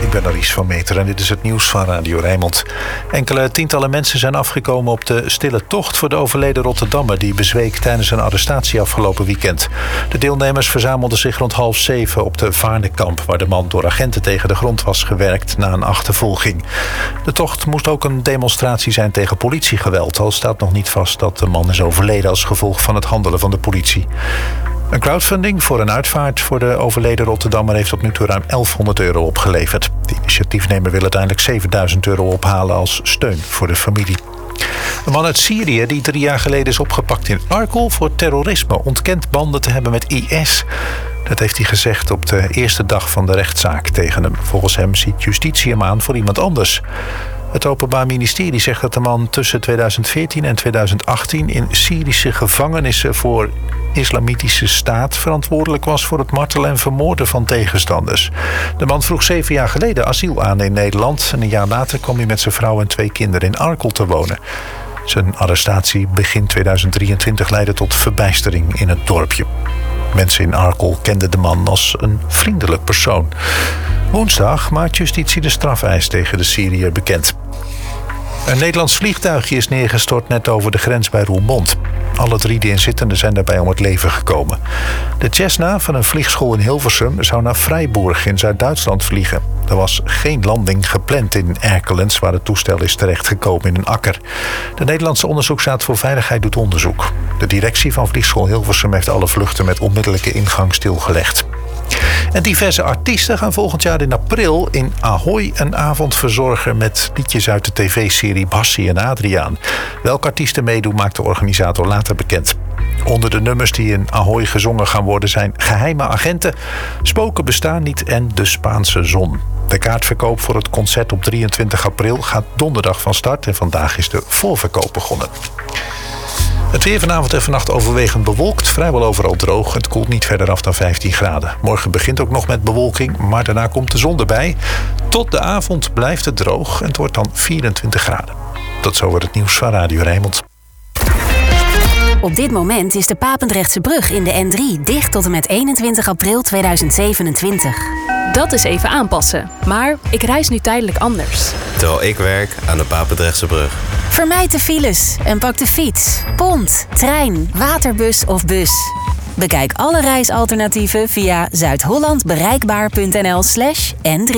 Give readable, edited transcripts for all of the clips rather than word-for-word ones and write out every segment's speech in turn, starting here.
Ik ben Aries van Meter en dit is het nieuws van Radio Rijnmond. Enkele tientallen mensen zijn afgekomen op de stille tocht voor de overleden Rotterdammer die bezweek tijdens een arrestatie afgelopen weekend. De deelnemers verzamelden zich rond 6:30 op de Vaarnekamp, waar de man door agenten tegen de grond was gewerkt na een achtervolging. De tocht moest ook een demonstratie zijn tegen politiegeweld, al staat nog niet vast dat de man is overleden als gevolg van het handelen van de politie. Een crowdfunding voor een uitvaart voor de overleden Rotterdammer heeft tot nu toe ruim €1100 opgeleverd. De initiatiefnemer wil uiteindelijk €7000 ophalen als steun voor de familie. Een man uit Syrië die 3 jaar geleden is opgepakt in Arkel voor terrorisme ontkent banden te hebben met IS. Dat heeft hij gezegd op de eerste dag van de rechtszaak tegen hem. Volgens hem ziet justitie hem aan voor iemand anders. Het Openbaar Ministerie zegt dat de man tussen 2014 en 2018 in Syrische gevangenissen voor Islamitische Staat verantwoordelijk was voor het martelen en vermoorden van tegenstanders. De man vroeg 7 jaar geleden asiel aan in Nederland en een jaar later kwam hij met zijn vrouw en 2 kinderen in Arkel te wonen. Zijn arrestatie begin 2023 leidde tot verbijstering in het dorpje. Mensen in Arkel kenden de man als een vriendelijk persoon. Woensdag maakt justitie de strafeis tegen de Syriër bekend. Een Nederlands vliegtuigje is neergestort net over de grens bij Roermond. Alle 3 de inzittenden zijn daarbij om het leven gekomen. De Cessna van een vliegschool in Hilversum zou naar Freiburg in Zuid-Duitsland vliegen. Er was geen landing gepland in Erkelenz, waar het toestel is terechtgekomen in een akker. De Nederlandse Onderzoeksraad voor Veiligheid doet onderzoek. De directie van vliegschool Hilversum heeft alle vluchten met onmiddellijke ingang stilgelegd. En diverse artiesten gaan volgend jaar in april in Ahoy een avond verzorgen met liedjes uit de tv-serie Bassie en Adriaan. Welke artiesten meedoen maakt de organisator later bekend. Onder de nummers die in Ahoy gezongen gaan worden zijn Geheime Agenten, Spoken bestaan niet en De Spaanse Zon. De kaartverkoop voor het concert op 23 april gaat donderdag van start en vandaag is de voorverkoop begonnen. Het weer vanavond en vannacht overwegend bewolkt, vrijwel overal droog. Het koelt niet verder af dan 15 graden. Morgen begint ook nog met bewolking, maar daarna komt de zon erbij. Tot de avond blijft het droog en het wordt dan 24 graden. Tot zover het nieuws van Radio Rijnmond. Op dit moment is de Papendrechtse brug in de N3 dicht tot en met 21 april 2027. Dat is even aanpassen, maar ik reis nu tijdelijk anders. Terwijl ik werk aan de Papendrechtse brug. Vermijd de files en pak de fiets, pont, trein, waterbus of bus. Bekijk alle reisalternatieven via zuidhollandbereikbaar.nl/N3.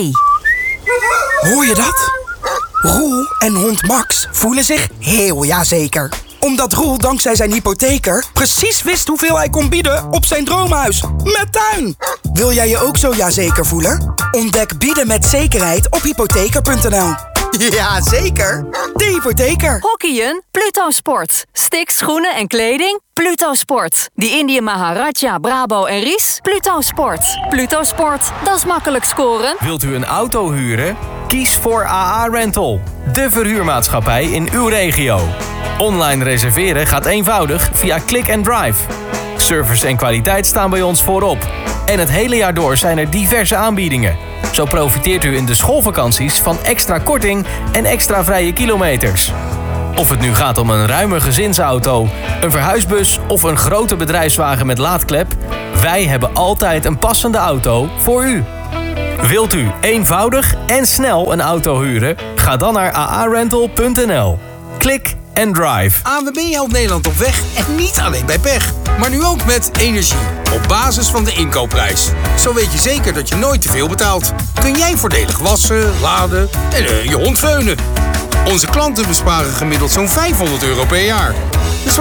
Hoor je dat? Roel en hond Max voelen zich heel jazeker. Omdat Roel dankzij zijn hypotheker precies wist hoeveel hij kon bieden op zijn droomhuis. Met tuin! Wil jij je ook zo jazeker voelen? Ontdek bieden met zekerheid op hypotheker.nl. Ja, zeker. De hypotheker. Hockeyen? Pluto Sport. Sticks, schoenen en kleding? Pluto Sport. Die Indië Maharaja, Brabo en Ries? Pluto Sport. Pluto Sport, dat is makkelijk scoren. Wilt u een auto huren? Kies voor AA Rental, de verhuurmaatschappij in uw regio. Online reserveren gaat eenvoudig via Click and Drive. Service en kwaliteit staan bij ons voorop. En het hele jaar door zijn er diverse aanbiedingen. Zo profiteert u in de schoolvakanties van extra korting en extra vrije kilometers. Of het nu gaat om een ruime gezinsauto, een verhuisbus of een grote bedrijfswagen met laadklep, wij hebben altijd een passende auto voor u. Wilt u eenvoudig en snel een auto huren? Ga dan naar aarental.nl. Klik en drive. ANWB helpt Nederland op weg en niet alleen bij pech. Maar nu ook met energie. Op basis van de inkoopprijs. Zo weet je zeker dat je nooit te veel betaalt. Kun jij voordelig wassen, laden en je hond veunen. Onze klanten besparen gemiddeld zo'n €500 per jaar. Dus